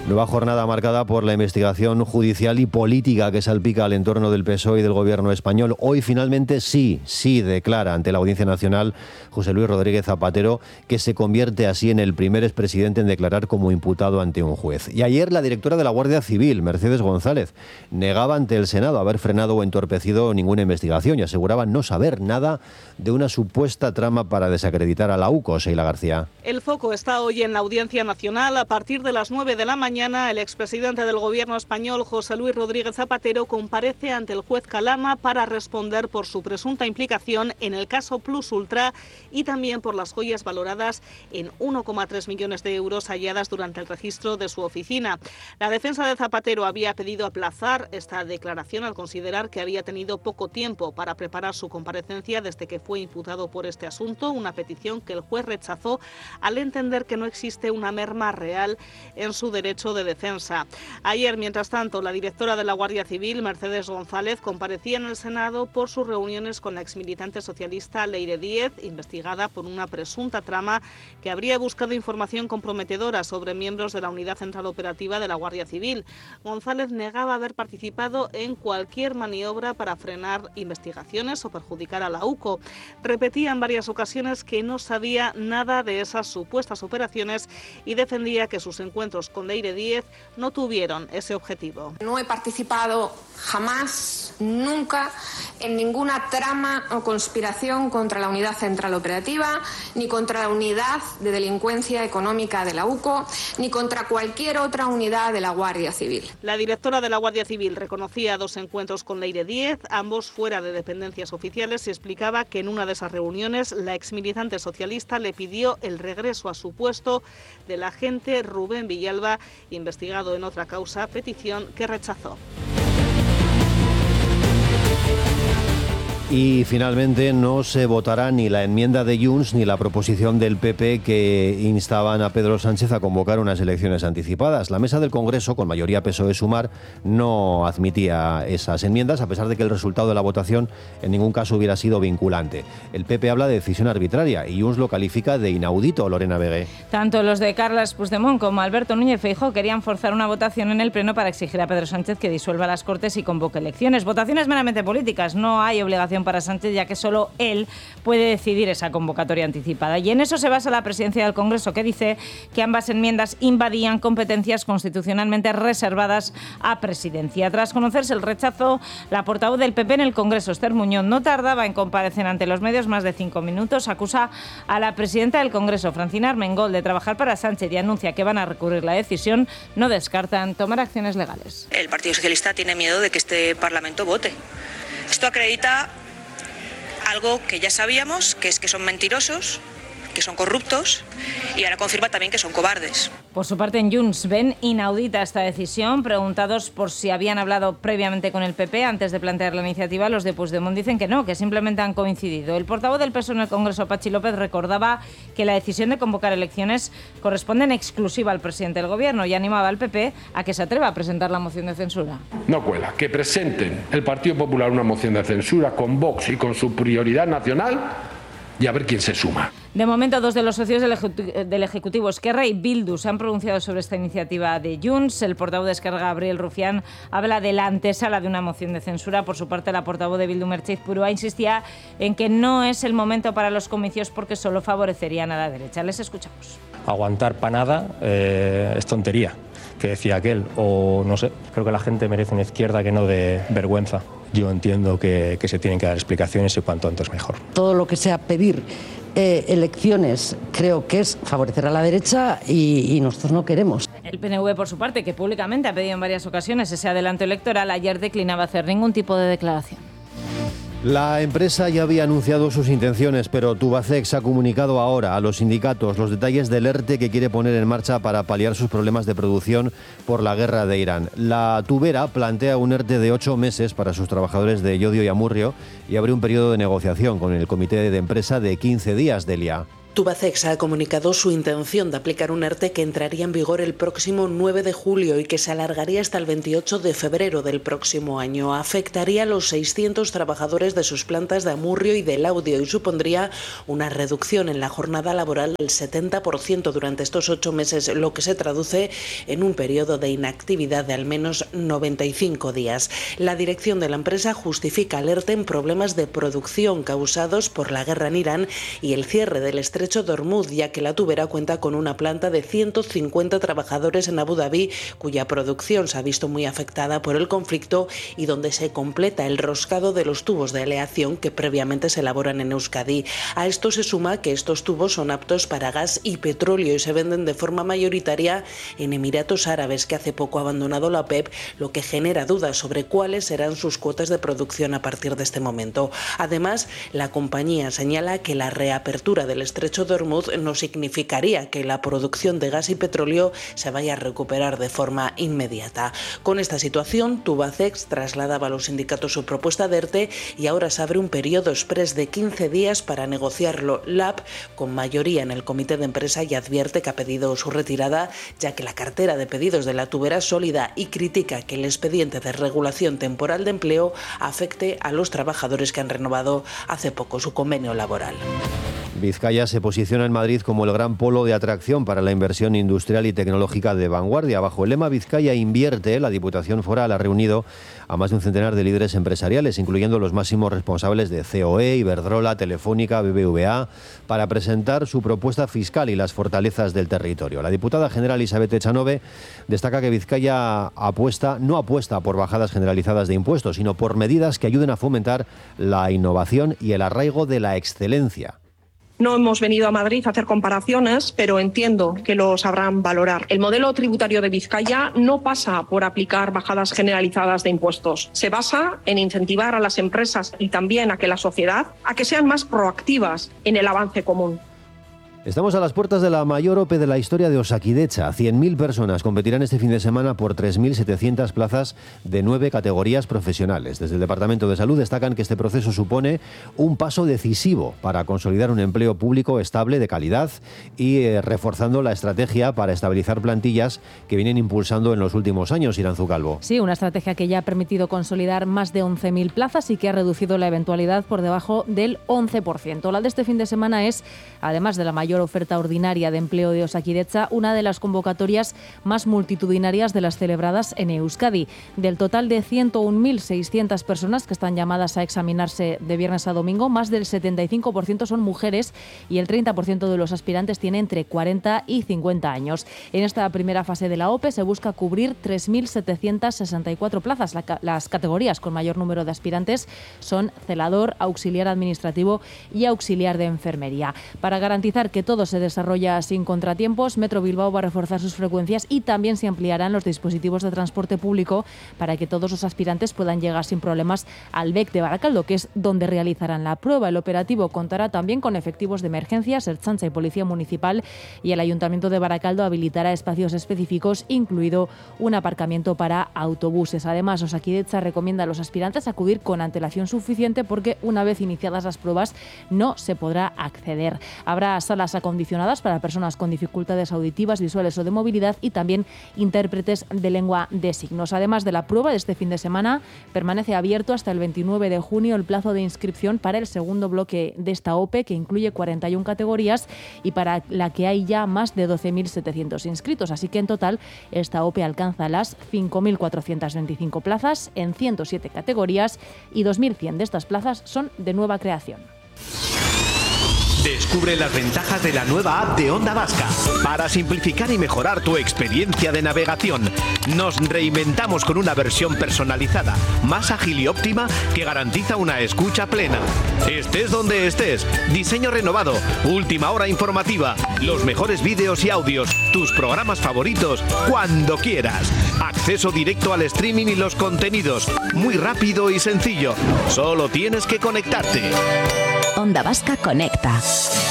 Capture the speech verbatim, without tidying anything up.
Nueva jornada marcada por la investigación judicial y política que salpica al entorno del P S O E y del gobierno español. Hoy finalmente sí, sí declara ante la Audiencia Nacional José Luis Rodríguez Zapatero, que se convierte así en el primer expresidente en declarar como imputado ante un juez. Y ayer la directora de la Guardia Civil, Mercedes González, negaba ante el Senado haber frenado o entorpecido ninguna investigación y aseguraba no saber nada de una supuesta trama para desacreditar a la U C O, Sheila García. El foco está hoy en la Audiencia Nacional. A partir de las nueve de la mañana, el expresidente del gobierno español, José Luis Rodríguez Zapatero, comparece ante el juez Calama para responder por su presunta implicación en el caso Plus Ultra y también por las joyas valoradas en uno coma tres millones de euros halladas durante el registro de su oficina. La defensa de Zapatero había pedido aplazar esta declaración al considerar que había tenido poco tiempo para preparar su comparecencia desde que fue imputado por este asunto, una petición que el juez rechazó al entender que no existe una merma real en su derecho de defensa. Ayer, mientras tanto, la directora de la Guardia Civil, Mercedes González, comparecía en el Senado por sus reuniones con la exmilitante socialista Leire Díez, investigada por una presunta trama que habría buscado información comprometedora sobre miembros de la Unidad Central Operativa de la Guardia Civil. González negaba haber participado en cualquier maniobra para frenar investigaciones o perjudicar a la U C O. Repetía en varias ocasiones que no sabía nada de esas supuestas operaciones y defendía que sus encuentros con Leire Díez no tuvieron ese objetivo. No he participado jamás, nunca, en ninguna trama o conspiración contra la Unidad Central Operativa, ni contra la Unidad de Delincuencia Económica de la U C O, ni contra cualquier otra unidad de la Guardia Civil. La directora de la Guardia Civil reconocía dos encuentros con Leire Díez, ambos fuera de dependencias oficiales, y explicaba que en una de esas reuniones la exmilitante socialista le pidió el regreso a su puesto del agente Rubén Villalba, investigado en otra causa, petición que rechazó. Y finalmente no se votará ni la enmienda de Junts ni la proposición del P P que instaban a Pedro Sánchez a convocar unas elecciones anticipadas. La mesa del Congreso, con mayoría P S O E-Sumar, no admitía esas enmiendas, a pesar de que el resultado de la votación en ningún caso hubiera sido vinculante. El P P habla de decisión arbitraria y Junts lo califica de inaudito, Lorena Vegué. Tanto los de Carles Puigdemont como Alberto Núñez Feijóo querían forzar una votación en el Pleno para exigir a Pedro Sánchez que disuelva las Cortes y convoque elecciones. Votaciones meramente políticas, no hay obligación para Sánchez, ya que solo él puede decidir esa convocatoria anticipada. Y en eso se basa la presidencia del Congreso, que dice que ambas enmiendas invadían competencias constitucionalmente reservadas a presidencia. Tras conocerse el rechazo, la portavoz del P P en el Congreso, Esther Muñoz, no tardaba en comparecer ante los medios más de cinco minutos. Acusa a la presidenta del Congreso, Francina Armengol, de trabajar para Sánchez y anuncia que van a recurrir la decisión. No descartan tomar acciones legales. El Partido Socialista tiene miedo de que este Parlamento vote. Esto acredita algo que ya sabíamos, que es que son mentirosos, que son corruptos, y ahora confirma también que son cobardes. Por su parte, en Junts ven inaudita esta decisión. Preguntados por si habían hablado previamente con el P P antes de plantear la iniciativa, los de Puigdemont dicen que no, que simplemente han coincidido. El portavoz del P S O E en el Congreso, Patxi López, recordaba que la decisión de convocar elecciones corresponde en exclusiva al presidente del Gobierno y animaba al P P a que se atreva a presentar la moción de censura. No cuela, que presenten el Partido Popular una moción de censura con Vox y con su prioridad nacional y a ver quién se suma. De momento, dos de los socios del, ejecu- del Ejecutivo, Esquerra y Bildu, se han pronunciado sobre esta iniciativa de Junts. El portavoz de Esquerra, Gabriel Rufián, habla de la antesala de una moción de censura. Por su parte, la portavoz de Bildu, Merche Izpurua, insistía en que no es el momento para los comicios porque solo favorecerían a la derecha. Les escuchamos. Aguantar panada eh, es tontería, que decía aquel, o no sé, creo que la gente merece una izquierda que no de vergüenza. Yo entiendo que, que se tienen que dar explicaciones y cuanto antes mejor. Todo lo que sea pedir eh, elecciones creo que es favorecer a la derecha y, y nosotros no queremos. El P N V, por su parte, que públicamente ha pedido en varias ocasiones ese adelanto electoral, ayer declinaba hacer ningún tipo de declaración. La empresa ya había anunciado sus intenciones, pero Tubacex ha comunicado ahora a los sindicatos los detalles del ERTE que quiere poner en marcha para paliar sus problemas de producción por la guerra de Irán. La tubera plantea un ERTE de ocho meses para sus trabajadores de Llodio y Amurrio y abre un periodo de negociación con el comité de empresa de quince días, Delia. Tubacex ha comunicado su intención de aplicar un ERTE que entraría en vigor el próximo nueve de julio y que se alargaría hasta el veintiocho de febrero del próximo año. Afectaría a los seiscientos trabajadores de sus plantas de Amurrio y de Laudio y supondría una reducción en la jornada laboral del setenta por ciento durante estos ocho meses, lo que se traduce en un periodo de inactividad de al menos noventa y cinco días. La dirección de la empresa justifica el ERTE en problemas de producción causados por la guerra en Irán y el cierre del estrecho de Hormuz, ya que la tubera cuenta con una planta de ciento cincuenta trabajadores en Abu Dhabi, cuya producción se ha visto muy afectada por el conflicto y donde se completa el roscado de los tubos de aleación que previamente se elaboran en Euskadi. A esto se suma que estos tubos son aptos para gas y petróleo y se venden de forma mayoritaria en Emiratos Árabes, que hace poco ha abandonado la O P E P, lo que genera dudas sobre cuáles serán sus cuotas de producción a partir de este momento. Además, la compañía señala que la reapertura del estrecho de Hormuz no significaría que la producción de gas y petróleo se vaya a recuperar de forma inmediata. Con esta situación, Tubacex trasladaba a los sindicatos su propuesta de ERTE y ahora se abre un periodo exprés de quince días para negociarlo. L A B, con mayoría en el comité de empresa, y advierte que ha pedido su retirada, ya que la cartera de pedidos de la tubera es sólida, y critica que el expediente de regulación temporal de empleo afecte a los trabajadores que han renovado hace poco su convenio laboral. Vizcaya se posiciona en Madrid como el gran polo de atracción para la inversión industrial y tecnológica de vanguardia. Bajo el lema Vizcaya invierte, la Diputación Foral ha reunido a más de un centenar de líderes empresariales, incluyendo los máximos responsables de C O E, Iberdrola, Telefónica, B B V A, para presentar su propuesta fiscal y las fortalezas del territorio. La diputada general Isabel Echanove destaca que Vizcaya apuesta, no apuesta por bajadas generalizadas de impuestos, sino por medidas que ayuden a fomentar la innovación y el arraigo de la excelencia. No hemos venido a Madrid a hacer comparaciones, pero entiendo que lo sabrán valorar. El modelo tributario de Vizcaya no pasa por aplicar bajadas generalizadas de impuestos. Se basa en incentivar a las empresas y también a que la sociedad a que sean más proactivas en el avance común. Estamos a las puertas de la mayor O P E de la historia de Osakidetza. cien mil personas competirán este fin de semana por tres mil setecientas plazas de nueve categorías profesionales. Desde el Departamento de Salud destacan que este proceso supone un paso decisivo para consolidar un empleo público estable de calidad y eh, reforzando la estrategia para estabilizar plantillas que vienen impulsando en los últimos años. Iranzu Calvo. Sí, una estrategia que ya ha permitido consolidar más de once mil plazas y que ha reducido la eventualidad por debajo del once por ciento. La de este fin de semana es, además de la mayor oferta ordinaria de empleo de Osakidetza, una de las convocatorias más multitudinarias de las celebradas en Euskadi. Del total de ciento un mil seiscientas personas que están llamadas a examinarse de viernes a domingo, más del setenta y cinco por ciento son mujeres y el treinta por ciento de los aspirantes tiene entre cuarenta y cincuenta años. En esta primera fase de la O P E se busca cubrir tres mil setecientas sesenta y cuatro plazas. La, las categorías con mayor número de aspirantes son celador, auxiliar administrativo y auxiliar de enfermería. Para garantizar que todo se desarrolla sin contratiempos, Metro Bilbao va a reforzar sus frecuencias y también se ampliarán los dispositivos de transporte público para que todos los aspirantes puedan llegar sin problemas al B E C de Baracaldo, que es donde realizarán la prueba. El operativo contará también con efectivos de emergencias, Ertzaintza y Policía Municipal, y el Ayuntamiento de Baracaldo habilitará espacios específicos, incluido un aparcamiento para autobuses. Además, Osakidetza recomienda a los aspirantes acudir con antelación suficiente porque una vez iniciadas las pruebas no se podrá acceder. Habrá salas acondicionadas para personas con dificultades auditivas, visuales o de movilidad y también intérpretes de lengua de signos. Además de la prueba de este fin de semana, permanece abierto hasta el veintinueve de junio el plazo de inscripción para el segundo bloque de esta O P E, que incluye cuarenta y una categorías y para la que hay ya más de doce mil setecientos inscritos. Así que en total esta O P E alcanza las cinco mil cuatrocientas veinticinco plazas en ciento siete categorías y dos mil cien de estas plazas son de nueva creación. Descubre las ventajas de la nueva app de Onda Vasca. Para simplificar y mejorar tu experiencia de navegación, nos reinventamos con una versión personalizada, más ágil y óptima que garantiza una escucha plena. Estés donde estés, diseño renovado, última hora informativa, los mejores vídeos y audios, tus programas favoritos, cuando quieras. Acceso directo al streaming y los contenidos, muy rápido y sencillo. Solo tienes que conectarte. Onda Vasca conecta.